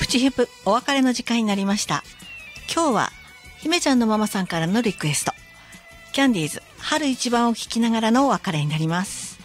チヒプお別れの時間になりました。今日は姫ちゃんのママさんからのリクエスト、キャンディーズ春一番を聞きながらのお別れになります。